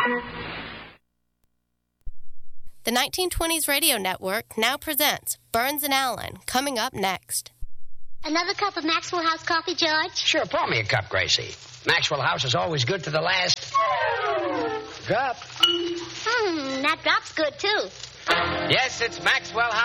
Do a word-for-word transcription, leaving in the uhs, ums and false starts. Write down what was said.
The nineteen twenties Radio Network now presents Burns and Allen, coming up next. Another cup of Maxwell House coffee, George? Sure, pour me a cup, Gracie. Maxwell House is always good to the last drop. Mmm, that drop's good, too. Yes, it's Maxwell House.